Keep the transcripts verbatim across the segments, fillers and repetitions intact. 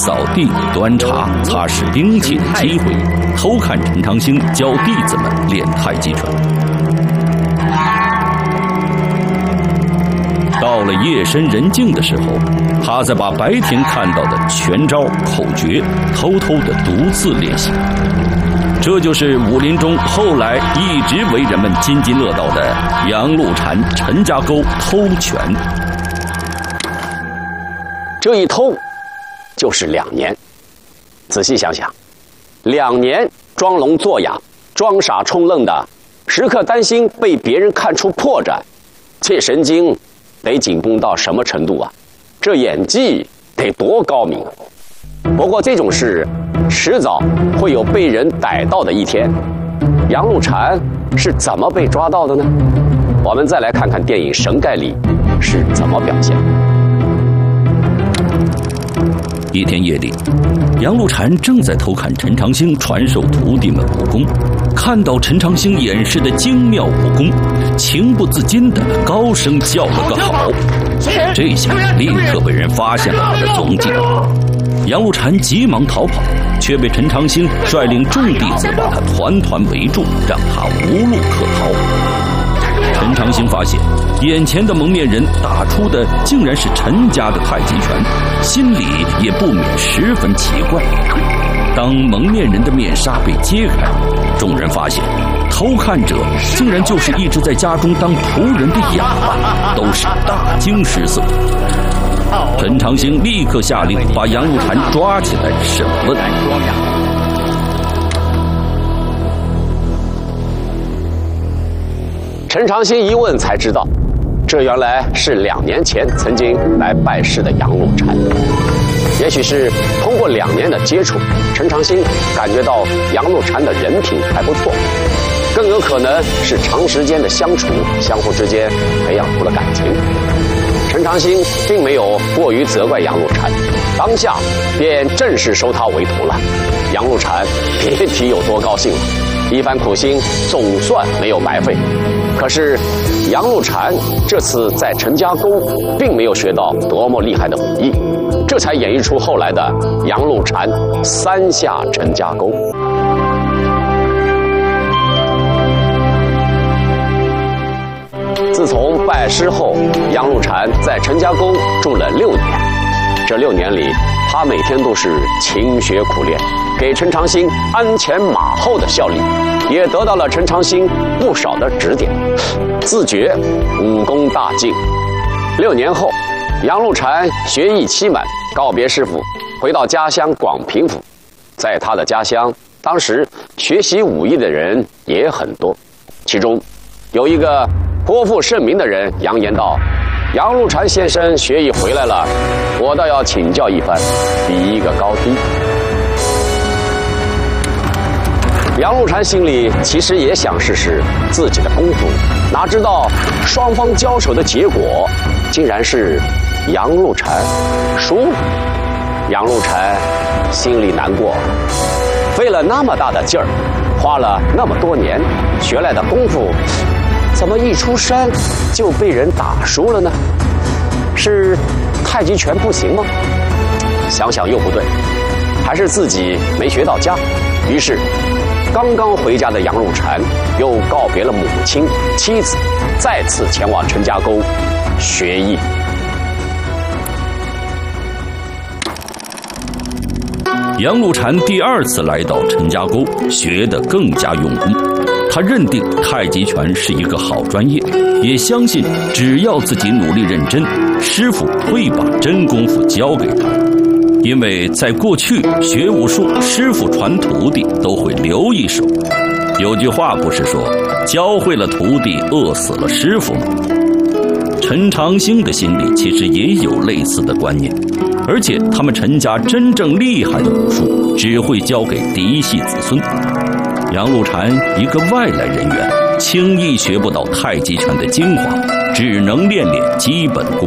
扫地、端茶、擦拭兵器的机会，偷看陈长兴教弟子们练太极拳。到了夜深人静的时候，他再把白天看到的拳招、口诀偷偷地独自练习。这就是武林中后来一直为人们津津乐道的杨露禅陈家沟偷拳。 这一偷就是两年，仔细想想，两年装聋作哑、装傻充愣的，时刻担心被别人看出破绽，这神经得紧绷到什么程度啊？这演技得多高明！不过这种事迟早会有被人逮到的一天。杨露禅是怎么被抓到的呢？我们再来看看电影《神盖》里是怎么表现。 一天夜里，杨露禅正在偷看陈长兴传授徒弟们武功，看到陈长兴演示的精妙武功，情不自禁地高声叫了个好。这下立刻被人发现了他的踪迹。杨露禅急忙逃跑，却被陈长兴率领众弟子把他团团围住，让他无路可逃。陈长兴发现眼前的蒙面人打出的竟然是陈家的太极拳，心里也不免十分奇怪。当蒙面人的面纱被揭开，众人发现偷看者竟然就是一直在家中当仆人的哑巴，都是大惊失色。陈长兴立刻下令把杨露禅抓起来审问。 陈长兴一问才知道，这原来是两年前曾经来拜师的杨露禅。也许是通过两年的接触，陈长兴感觉到杨露禅的人品还不错，更有可能是长时间的相处，相互之间培养出了感情。陈长兴并没有过于责怪杨露禅，当下便正式收他为徒了。杨露禅别提有多高兴了，一番苦心总算没有白费。可是杨露禅这次在陈家沟并没有学到多么厉害的武艺，这才演绎出后来的杨露禅三下陈家沟。自从拜师后，杨露禅在陈家沟住了六年。这六年里，他每天都是勤学苦练，给陈长兴鞍前马后的效力，也得到了陈长兴不少的指点，自觉武功大进。六年后，杨露禅学艺期满，告别师傅，回到家乡广平府。在他的家乡，当时学习武艺的人也很多，其中有一个颇负盛名的人扬言道：“杨露禅先生学艺回来了，我倒要请教一番，比一个高低。”杨露禅心里其实也想试试自己的功夫，哪知道双方交手的结果竟然是杨露禅输了。杨露禅心里难过，费了那么大的劲儿，花了那么多年学来的功夫，怎么一出山就被人打输了呢？是太极拳不行吗？想想又不对，还是自己没学到家。于是刚刚回家的杨露禅又告别了母亲妻子，再次前往陈家沟学艺。 杨露禅第二次来到陈家沟，学得更加用功。他认定太极拳是一个好专业，也相信只要自己努力认真，师傅会把真功夫教给他。因为在过去学武术，师傅传徒弟都会留一手。有句话不是说教会了徒弟，饿死了师傅吗？陈长兴的心里其实也有类似的观念，而且他们陈家真正厉害的武术只会教给嫡系子孙。杨露禅一个外来人员，轻易学不到太极拳的精华，只能练练基本功。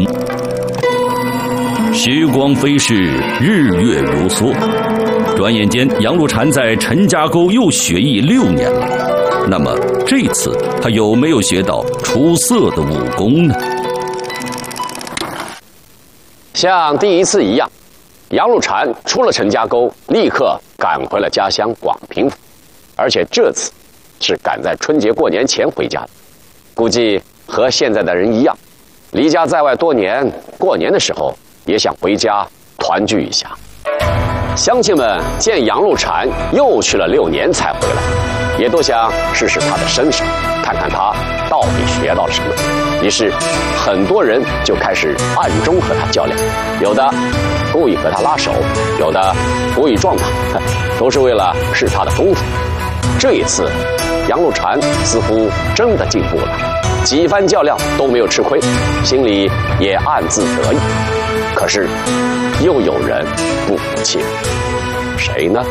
时光飞逝，日月如梭，转眼间杨露禅在陈家沟又学艺六年了。那么这次他有没有学到出色的武功呢？ 像第一次一样， 杨露禅出了陈家沟，立刻赶回了家乡广平府，而且这次是赶在春节过年前回家的。估计和现在的人一样，离家在外多年，过年的时候也想回家团聚一下。乡亲们见杨露禅又去了六年才回来，也都想试试他的身手，看看他到底学到了什么。于是很多人就开始暗中和他较量，有的故意和他拉手，有的故意撞他，都是为了试他的功夫。这一次杨露禅似乎真的进步了，几番较量都没有吃亏，心里也暗自得意。可是又有人不服气，谁呢？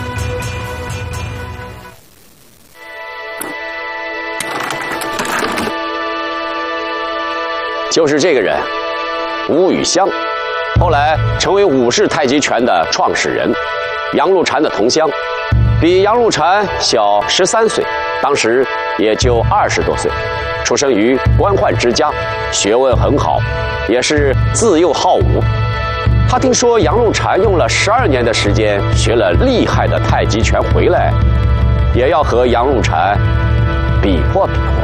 就是这个人，吴雨香，后来成为武氏太极拳的创始人，杨露禅的同乡，比杨露禅小十三岁，当时也就二十多岁，出生于官宦之家，学问很好，也是自幼好武。他听说杨露禅用了十二年的时间学了厉害的太极拳回来，也要和杨露禅比划比划。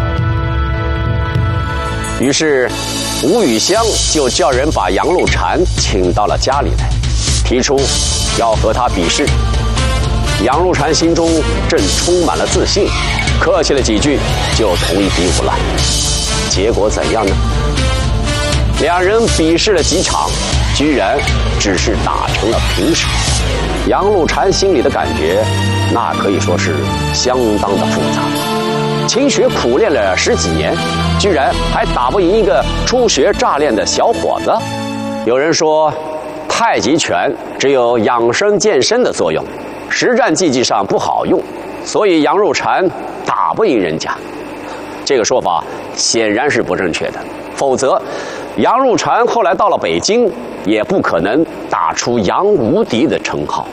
于是吴雨香就叫人把杨露禅请到了家里来，提出要和他比试。杨露禅心中正充满了自信，客气了几句就同意比武了。结果怎样呢？两人比试了几场，居然只是打成了平手。杨露禅心里的感觉，那可以说是相当的复杂。勤学苦练了十几年，居然还打不赢一个初学乍练的小伙子。有人说，太极拳只有养生健身的作用，实战技技上不好用，所以杨露禅打不赢人家。这个说法显然是不正确的，否则杨露禅后来到了北京，也不可能打出杨无敌的称号。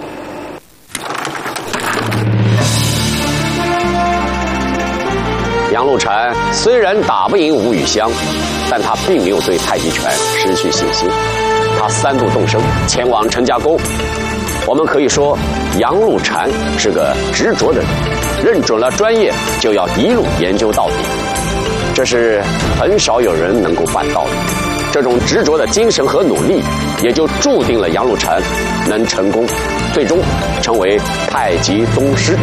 杨露禅虽然打不赢吴雨香，但他并没有对太极拳失去信心。他三度动身前往陈家沟。我们可以说，杨露禅是个执着的人，认准了专业就要一路研究到底，这是很少有人能够办到的。这种执着的精神和努力，也就注定了杨露禅能成功，最终成为太极宗师。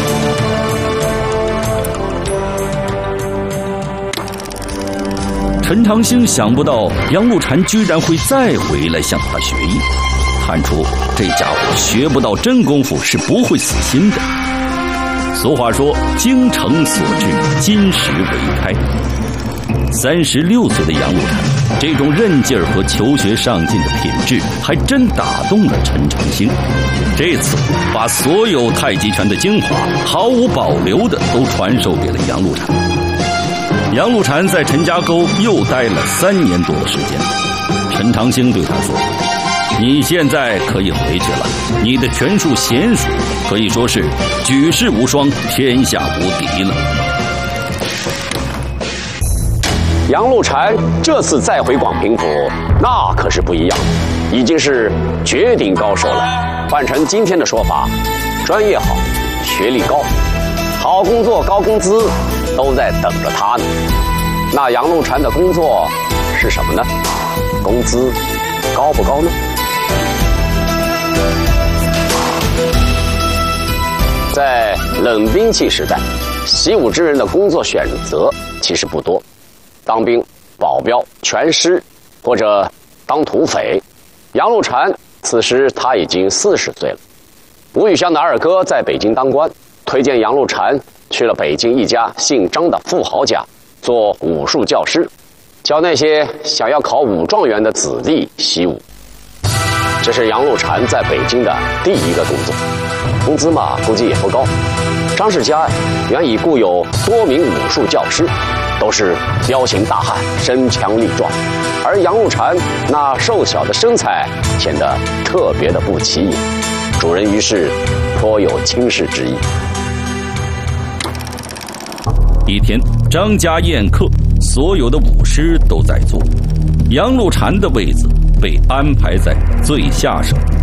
陈长兴想不到杨露禅居然会再回来向他学艺，看出这家伙学不到真功夫是不会死心的。俗话说，精诚所至，金石为开。三十六岁的杨露禅，这种韧劲儿和求学上进的品质，还真打动了陈长兴。这次把所有太极拳的精华毫无保留的都传授给了杨露禅。杨露禅在陈家沟又待了三年多的时间。陈长兴对他说，你现在可以回去了，你的拳术娴熟，可以说是举世无双，天下无敌了。 杨露禅这次再回广平府，那可是不一样，已经是绝顶高手了。换成今天的说法，专业好，学历高，好工作高工资都在等着他呢。那杨露禅的工作是什么呢？工资高不高呢？在冷兵器时代，习武之人的工作选择其实不多，当兵、保镖、拳师，或者当土匪。杨露禅此时他已经四十岁了。吴雨香的二哥在北京当官，推荐杨露禅去了北京一家姓张的富豪家做武术教师，教那些想要考武状元的子弟习武。这是杨露禅在北京的第一个工作，工资嘛估计也不高。张氏家原已雇有多名武术教师，都是彪形大汉，身强力壮，而杨露禅那瘦小的身材显得特别的不起眼，主人于是颇有轻视之意。 一天，张家宴客，所有的武师都在座，杨露禅的位子被安排在最下手。